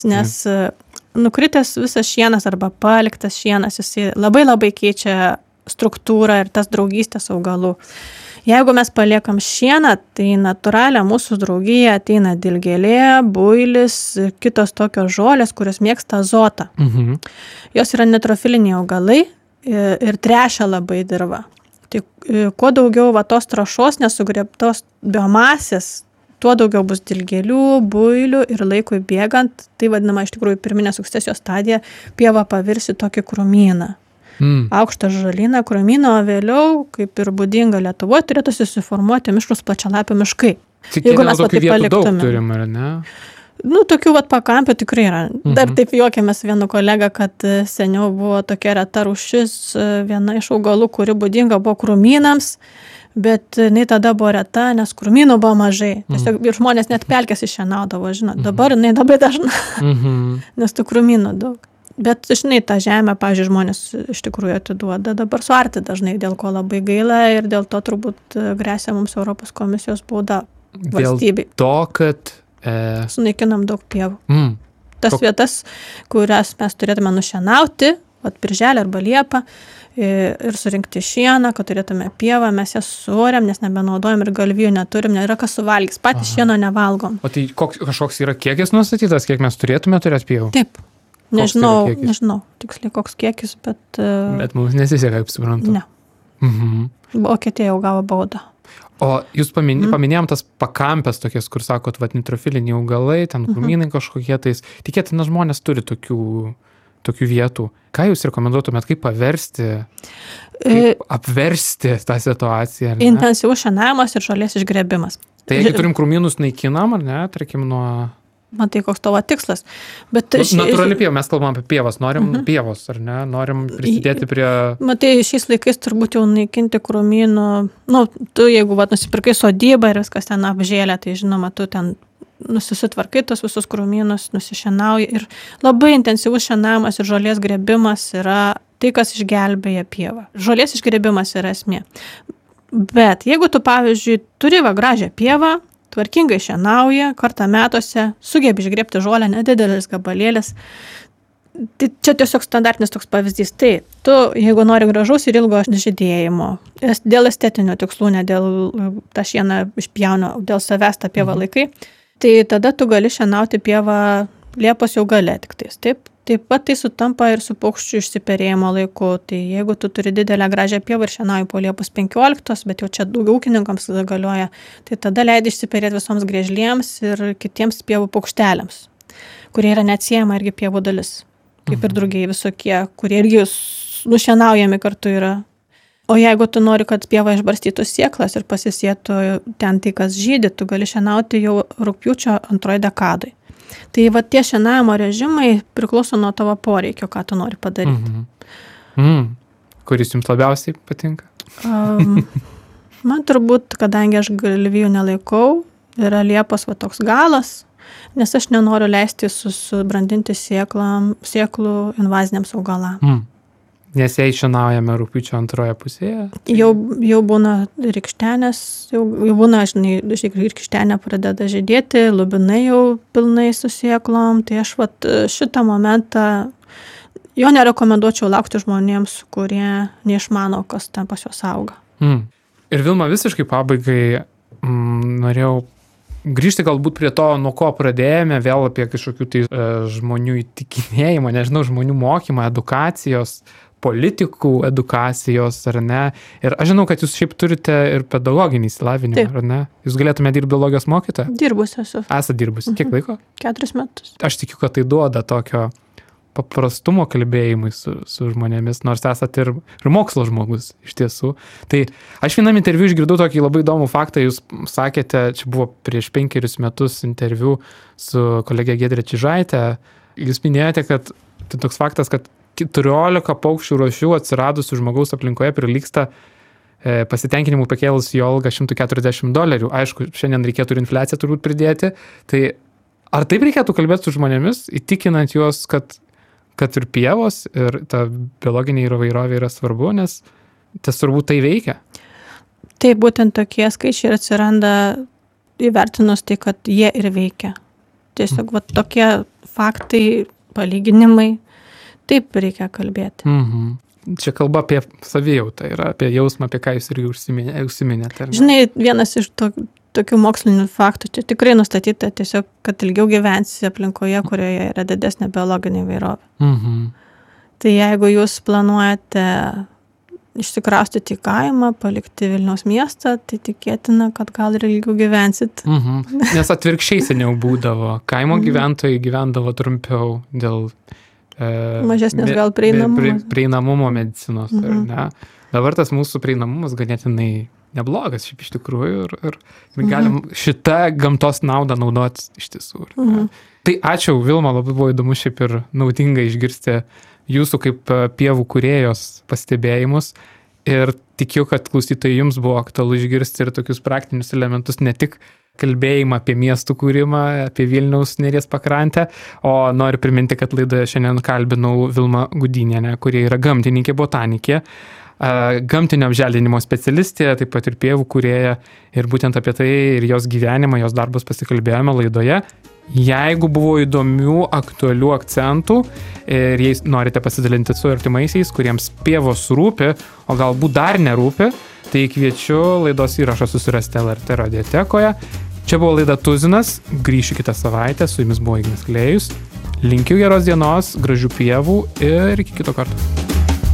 Nes nukritęs visas šienas arba paliktas šienas, jisai labai labai keičia struktūrą ir tas draugystės augalų. Jeigu mes paliekam šieną, tai natūralią mūsų draugiją ateina dilgėlė, builis ir kitos tokios žolės, kurios mėgsta azotą. Jos yra nitrofiliniai augalai ir tręšia labai dirvą. Tai kuo daugiau tos trąšos nesugriebtos biomasės, tuo daugiau bus dilgėlių, builių ir laikui bėgant, tai vadinama iš tikrųjų pirminė sukcesijos stadija, pieva pavirsi tokį krūmyną. Aukštą žolyną, krūmyną, o vėliau, kaip ir būdinga Lietuvoje, turėtų susiformuoti mišrūs plačialapių miškai. Jeigu mes tokių vietų daug turim, ar ne? Tokių pakampių tikrai yra. Dar taip juokėmės vienu kolega, kad seniau buvo tokia reta rūšis, viena iš augalų, kuri būdinga buvo krūmynams, bet jinai tada buvo reta, nes krūmynų buvo mažai. Tiesiog ir žmonės net pelkės iššienaudavo, žinot. Dabar jinai labai dažna, nes tų krūmynų daug. Bet, žinai, tą žemę, pavyzdžiui, žmonės iš tikrųjų atiduoda dabar suarti dažnai, dėl ko labai gaila ir dėl to turbūt gresia mums Europos komisijos bauda valstybei. Dėl to, kad... Sunaikinam daug pievų. Tas vietas, kurias mes turėtume nušienauti, birželį arba liepą, ir surinkti šieną, kad turėtume pievą, mes jas suoriam, nes nebenaudojam ir galvijų neturim, nėra kas suvalgys, patys šieno nevalgom. O tai kažkoks yra kiekis nustatytas, kiek mes turėtume turėti pievų? Taip. Nežinau, tiksliai koks kiekis, bet... Bet mums nesiseka, kaip suprantu. Ne. Vokietija jau gavo baudą. O jūs paminėjom tas pakampės tokias, kur sakot, nitrofiliniai augalai, ten krūmynai kažkokie tais. Tikėtina, žmonės turi tokių vietų. Ką jūs rekomenduotumėt, kaip paversti, kaip apversti tą situaciją? Intensyvus šienavimas ir žolės išgrėbimas. Tai jeigu turim krūmynus naikinam, ar ne, tarkim, nuo... Matai, koks tavo tikslas. Bet natūrali pieva, mes kalbam apie pievas, norim pievos, ar ne, norim prisidėti prie... Matai, šiais laikais turbūt jau naikinti krūmynų, tu jeigu nusipirkai sodybą ir viskas ten apžėlė, tai žinoma, tu ten nusitvarkai tos visus krūmynus, nusišienauji ir labai intensyvus šienavimas ir žolės grėbimas yra tai, kas išgelbėja pievą. Žolės išgrėbimas yra esmė. Bet jeigu tu, pavyzdžiui, turi gražią pievą, tvarkingai šienauja, kartą metuose, sugebi išgrėbti žolę, nedidelis gabalėlis. Tai čia tiesiog standartinis toks pavyzdys. Tai tu, jeigu nori gražaus ir ilgo žydėjimo, dėl estetinių tikslų, ne dėl tą šieną išpjauna, dėl savęs tą pievą laikai, tai tada tu gali šienauti pievą Liepos jau gale tik tais. Taip pat tai sutampa ir su paukščių išsiperėjimo laiku. Tai jeigu tu turi didelę gražią pievą ir šienauji po Liepos 15, bet jau čia daugiau ūkininkams galioja, tai tada leidi išsiperėti visoms griežlėms ir kitiems pievų paukšteliams, kurie yra neatsiejama irgi pievų dalis. Kaip ir drugiai visokie, kurie irgi nušienaujami kartu yra. O jeigu tu nori, kad pieva išbarstytų sieklas ir pasisėtų ten tai, kas žydi, tu gali šienauti jau rugpjūčio 2 dekadai. Tai tie šienavimo režimai priklauso nuo tavo poreikio, ką tu nori padaryti. Kuris jums labiausiai patinka? Man turbūt, kadangi aš galvijų nelaikau, yra Liepos toks galas, nes aš nenoriu leisti subrandinti sėklų invaziniams augalams. Nes jei šienaujame rugpjūčio 2 pusėje? Jau būna rykštenės, jau būna, rykštenė pradeda žydėti, lubinai jau pilnai su sėklom, tai aš šitą momentą jo nerekomenduočiau laukti žmonėms, kurie neišmano, kas ten pas juos auga. Ir Vilma, visiškai pabaigai norėjau grįžti galbūt prie to, nuo ko pradėjome, vėl apie kažkokių tai žmonių įtikinėjimą, nežinau, žmonių mokymą, edukacijos, politikų edukacijos, ar ne? Ir aš žinau, kad jūs šiaip turite ir pedagoginį įsilavinimą, ar ne? Jūs galėtumėte dirbti biologijos mokytoją? Dirbus esu. Esate dirbusi. Kiek laiko? 4 metus. Aš tikiu, kad tai duoda tokio paprastumo kalbėjimui su žmonėmis, nors esate ir mokslo žmogus iš tiesų. Tai aš vienam interviu išgirdau tokį labai įdomų faktą, jūs sakėte, čia buvo prieš 5 metus interviu su kolegė Giedrė Čižaitė, jūs minėjote, kad tai toks faktas, kad 14 paukščių rūšių atsiradusių žmogaus aplinkoje prilygsta pasitenkinimų pakėlus jo algą $140. Aišku, šiandien reikėtų ir infliaciją turbūt pridėti. Tai ar taip reikėtų kalbėti su žmonėmis, įtikinant juos, kad ir pievos, ir ta biologinė įvairovė yra svarbu, nes tas turbūt tai veikia? Tai būtent tokie skaičiai ir atsiranda įvertinus tai, kad jie ir veikia. Tiesiog tokie faktai, palyginimai. Taip reikia kalbėti. Čia kalba apie savijautą ir apie jausmą, apie ką jūs irgi užsiminėte. Žinai, vienas iš tokių mokslinių faktų, čia tikrai nustatyta tiesiog, kad ilgiau gyvensi aplinkoje, kurioje yra didesnė biologinė įvairovė. Tai jeigu jūs planuojate išsikraustyti į kaimą, palikti Vilniaus miestą, tai tikėtina, kad gal ir ilgiau gyvensit. Nes atvirkščiai seniau būdavo. Kaimo gyventojai gyvendavo trumpiau dėl mažesnės gal prieinamumo medicinos. Ne? Dabar tas mūsų prieinamumas ganėtinai neblogas šiaip iš tikrųjų ir galim šitą gamtos naudą naudoti iš tiesų. Tai ačiū, Vilma, labai buvo įdomu šiaip ir naudinga išgirsti jūsų kaip pievų kūrėjos pastebėjimus ir tikiu, kad klausytojai jums buvo aktualu išgirsti ir tokius praktinius elementus, ne tik kalbėjimą apie miestų kūrimą, apie Vilniaus Neries pakrantę, o noriu priminti, kad laidoje šiandien kalbinau Vilmą Gudynienę, kuri yra gamtininkė, botanikė, gamtinio apželdinimo specialistė, taip pat ir pievų kūrėja ir būtent apie tai ir jos gyvenimą, jos darbus pasikalbėjome laidoje. Jeigu buvo įdomių, aktualių akcentų ir jei norite pasidalinti su artimaisiais, kuriems pievos rūpi, o galbūt dar nerūpi, tai kviečiu laidos įrašą susirasti LRT radiotekoje. Čia buvo laida Tuzinas, grįšiu kitą savaitę, su jumis buvo Ignas Klėjus. Linkiu geros dienos, gražių pievų ir iki kito karto.